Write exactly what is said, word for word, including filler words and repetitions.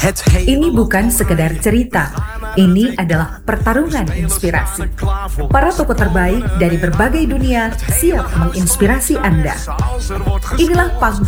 Ini bukan sekedar cerita, ini adalah pertarungan inspirasi. Para tokoh terbaik dari berbagai dunia siap menginspirasi Anda. Inilah panggung